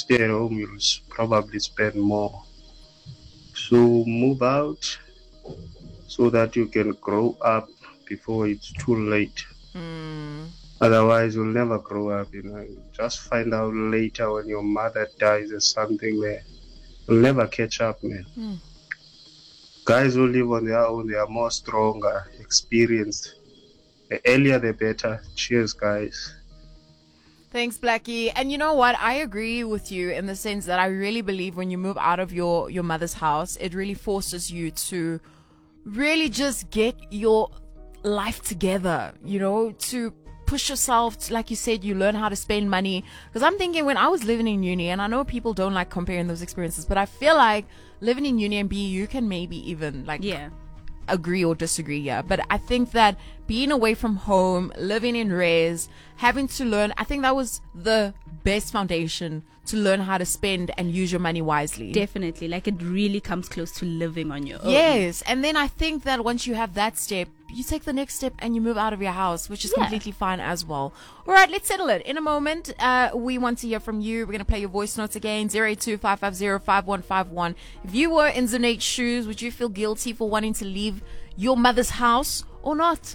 stay at home, you'll probably spend more. So move out so that you can grow up before it's too late. Mm. Otherwise, you'll never grow up. You just find out later when your mother dies or something. There, you'll never catch up, man. Mm. Guys who live on their own, they are more stronger, experienced. The earlier, the better. Cheers, guys. Thanks, Blackie. And you know what? I agree with you in the sense that I really believe when you move out of your mother's house, it really forces you to really just get your life together, to push yourself. Like you said, you learn how to spend money. Because I'm thinking when I was living in uni, and I know people don't like comparing those experiences, but I feel like living in uni and BU can maybe even agree or disagree, yeah. But I think that being away from home, living in res, having to learn, I think that was the best foundation to learn how to spend and use your money wisely. Definitely. Like, it really comes close to living on your own. Yes. And then I think that once you have that step, you take the next step and you move out of your house, which is completely fine as well. All right, let's settle it. In a moment, we want to hear from you. We're going to play your voice notes again, 082-550-5151. If you were in Zunaid's shoes, would you feel guilty for wanting to leave your mother's house or not?